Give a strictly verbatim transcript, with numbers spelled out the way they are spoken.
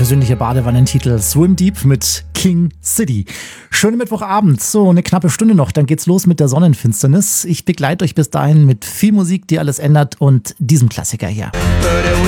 persönliche Badewannentitel Swim Deep mit King City. Schönen Mittwochabend, so eine knappe Stunde noch, dann geht's los mit der Sonnenfinsternis. Ich begleite euch bis dahin mit viel Musik, die alles ändert und diesem Klassiker hier.